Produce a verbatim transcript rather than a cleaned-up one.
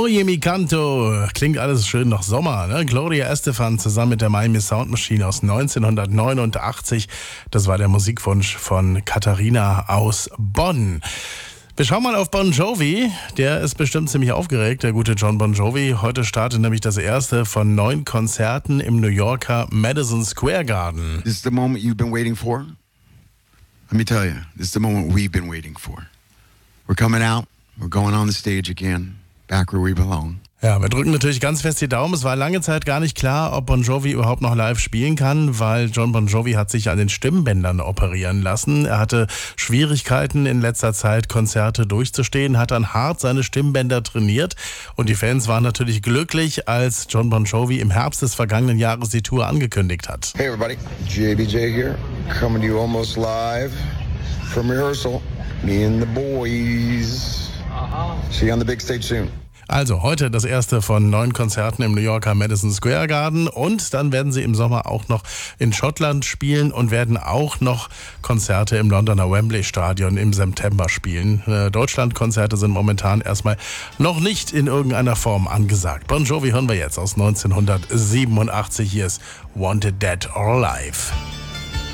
Oye mi canto, klingt alles schön nach Sommer, ne? Gloria Estefan zusammen mit der Miami Sound Machine aus neunzehnhundertneunundachtzig. Das war der Musikwunsch von Katharina aus Bonn. Wir schauen mal auf Bon Jovi. Der ist bestimmt ziemlich aufgeregt, der gute John Bon Jovi. Heute startet nämlich das erste von neun Konzerten im New Yorker Madison Square Garden. This is the moment you've been waiting for. Let me tell you, this is the moment we've been waiting for. We're coming out, we're going on the stage again, back where we belong. Ja, wir drücken natürlich ganz fest die Daumen. Es war lange Zeit gar nicht klar, ob Bon Jovi überhaupt noch live spielen kann, weil John Bon Jovi hat sich an den Stimmbändern operieren lassen. Er hatte Schwierigkeiten in letzter Zeit, Konzerte durchzustehen, hat dann hart seine Stimmbänder trainiert und die Fans waren natürlich glücklich, als John Bon Jovi im Herbst des vergangenen Jahres die Tour angekündigt hat. Hey everybody, J B J here, coming to you almost live from rehearsal. Me and the boys. See you on the big stage soon. Also heute das erste von neun Konzerten im New Yorker Madison Square Garden und dann werden sie im Sommer auch noch in Schottland spielen und werden auch noch Konzerte im Londoner Wembley Stadion im September spielen. Äh, Deutschland-Konzerte sind momentan erstmal noch nicht in irgendeiner Form angesagt. Bon Jovi hören wir jetzt aus neunzehnhundertsiebenundachtzig. Hier ist Wanted Dead or Alive.